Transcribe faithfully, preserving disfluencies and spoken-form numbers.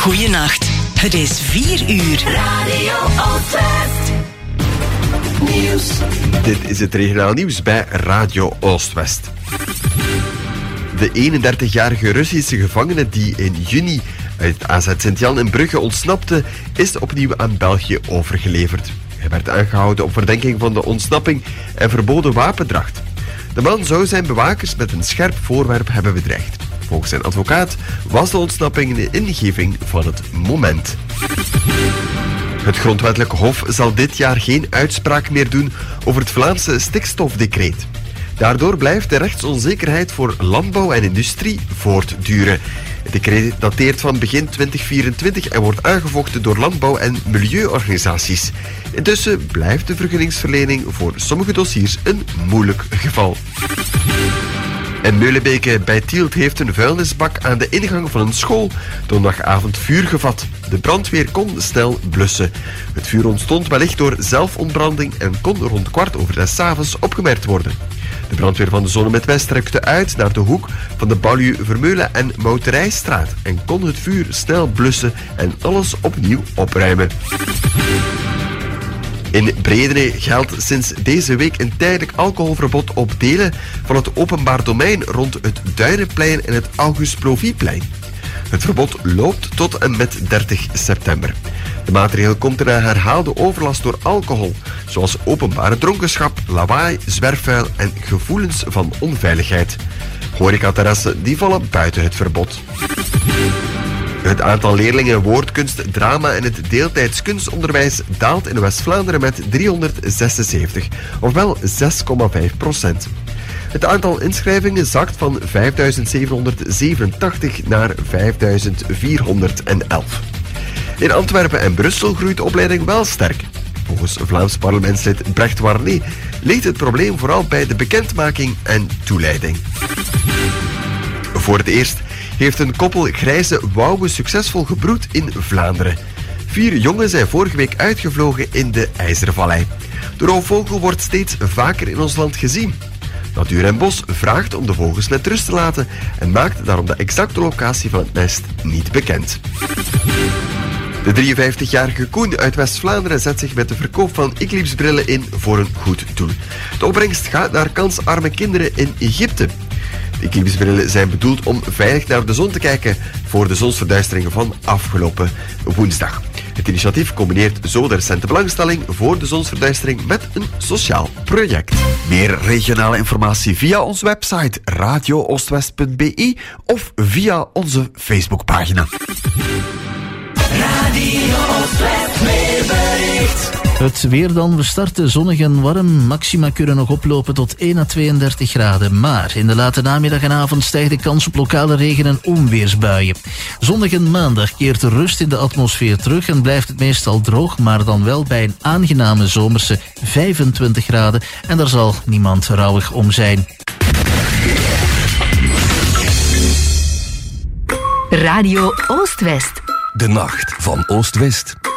Goeienacht. Het is vier uur. Radio Oostwest. Nieuws. Dit is het regionaal nieuws bij Radio Oostwest. De eenendertigjarige Russische gevangene die in juni uit A Z Sint-Jan in Brugge ontsnapte, is opnieuw aan België overgeleverd. Hij werd aangehouden op verdenking van de ontsnapping en verboden wapendracht. De man zou zijn bewakers met een scherp voorwerp hebben bedreigd. Volgens zijn advocaat was de ontsnapping de ingeving van het moment. Het Grondwettelijk Hof zal dit jaar geen uitspraak meer doen over het Vlaamse stikstofdecreet. Daardoor blijft de rechtsonzekerheid voor landbouw en industrie voortduren. Het decreet dateert van begin twintig vierentwintig en wordt aangevochten door landbouw- en milieuorganisaties. Intussen blijft de vergunningsverlening voor sommige dossiers een moeilijk geval. En Meulenbeke bij Tielt heeft een vuilnisbak aan de ingang van een school donderdagavond vuur gevat. De brandweer kon snel blussen. Het vuur ontstond wellicht door zelfontbranding en kon rond kwart over zes 's avonds opgemerkt worden. De brandweer van de Zone met West rukte uit naar de hoek van de Baljuw Vermeulen en Mouterijstraat en kon het vuur snel blussen en alles opnieuw opruimen. In Bredene geldt sinds deze week een tijdelijk alcoholverbod op delen van het openbaar domein rond het Duinenplein en het August Plovieplein. Het verbod loopt tot en met dertig september. De maatregel komt na herhaalde overlast door alcohol, zoals openbare dronkenschap, lawaai, zwerfvuil en gevoelens van onveiligheid. Horecaterrassen die vallen buiten het verbod. Het aantal leerlingen woordkunst, drama en het deeltijds kunstonderwijs daalt in West-Vlaanderen met driehonderdzesenzeventig, ofwel zes komma vijf procent. Het aantal inschrijvingen zakt van vijfduizend zevenhonderdzevenentachtig naar vijfduizend vierhonderdelf. In Antwerpen en Brussel groeit de opleiding wel sterk. Volgens Vlaams parlementslid Brecht Warnet ligt het probleem vooral bij de bekendmaking en toeleiding. Voor het eerst heeft een koppel grijze wouwen succesvol gebroed in Vlaanderen. Vier jongen zijn vorige week uitgevlogen in de IJzervallei. De roofvogel wordt steeds vaker in ons land gezien. Natuur en Bos vraagt om de vogels met rust te laten en maakt daarom de exacte locatie van het nest niet bekend. De drieënvijftigjarige Koen uit West-Vlaanderen zet zich met de verkoop van eclipsebrillen in voor een goed doel. De opbrengst gaat naar kansarme kinderen in Egypte. De eclipsebrillen zijn bedoeld om veilig naar de zon te kijken voor de zonsverduisteringen van afgelopen woensdag. Het initiatief combineert zo de recente belangstelling voor de zonsverduistering met een sociaal project. Meer regionale informatie via onze website radio oostwest punt b i of via onze Facebookpagina. Radio Oostwest weerbericht. Het weer dan, we starten zonnig en warm. Maxima kunnen nog oplopen tot één à tweeëndertig graden. Maar in de late namiddag en avond stijgt de kans op lokale regen- en onweersbuien. Zondag en maandag keert de rust in de atmosfeer terug en blijft het meestal droog, maar dan wel bij een aangename zomerse vijfentwintig graden. En daar zal niemand rouwig om zijn. Radio Oostwest. De nacht van Oost-West.